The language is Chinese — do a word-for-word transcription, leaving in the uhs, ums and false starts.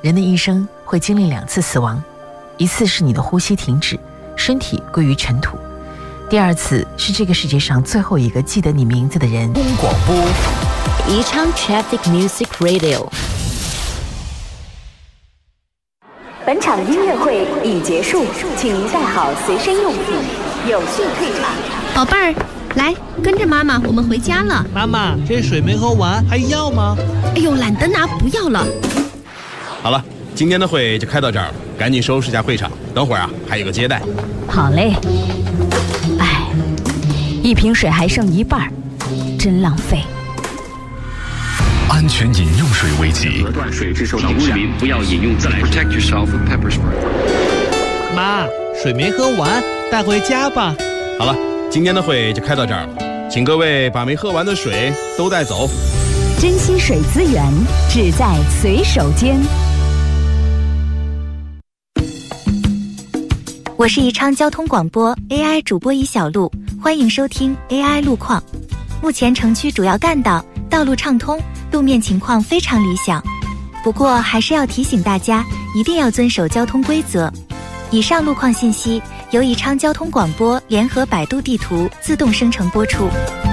人的一生会经历两次死亡，一次是你的呼吸停止，身体归于尘土；第二次是这个世界上最后一个记得你名字的人。 公广播， 宜昌 Traffic Music Radio。 本场音乐会已结束，请您带好随身用品，有序退场。 宝贝儿，来跟着妈妈，我们回家了。 妈妈，这水没喝完，还要吗？ 哎呦，懒得拿，不要了。 好了，今天的会就开到这儿了，赶紧收拾一下会场，等会儿啊还有个接待。 好嘞。哎，一瓶水还剩一半，真浪费。 安全饮用水危机， 断水质受影响，不要饮用自来水。Protect yourself with pepper spray。 妈，水没喝完，带回家吧。 好了，今天的会就开到这儿了，请各位把没喝完的水都带走。 珍惜水资源，只在随手间。 我是宜昌交通广播 A I 主播乙小璐，欢迎收听 A I 路况。目前城区主要干道道路畅通，路面情况非常理想，不过还是要提醒大家一定要遵守交通规则。以上路况信息由宜昌交通广播联合百度地图自动生成播出。